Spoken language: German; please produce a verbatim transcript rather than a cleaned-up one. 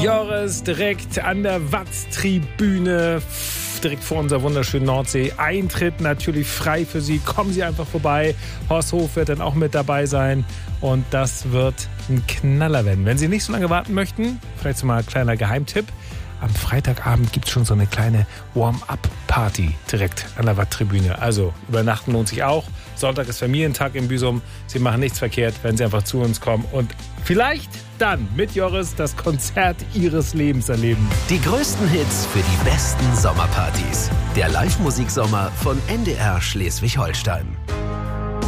Joris direkt an der Watt-Tribüne, direkt vor unserer wunderschönen Nordsee. Eintritt natürlich frei für Sie. Kommen Sie einfach vorbei. Horst Hof wird dann auch mit dabei sein. Und das wird ein Knaller werden. Wenn Sie nicht so lange warten möchten, vielleicht so mal ein kleiner Geheimtipp. Am Freitagabend gibt es schon so eine kleine Warm-up-Party direkt an der Watt-Tribüne. Also übernachten lohnt sich auch. Sonntag ist Familientag in Büsum. Sie machen nichts verkehrt, wenn Sie einfach zu uns kommen und vielleicht dann mit Joris das Konzert Ihres Lebens erleben. Die größten Hits für die besten Sommerpartys. Der Live-Musik-Sommer von N D R Schleswig-Holstein.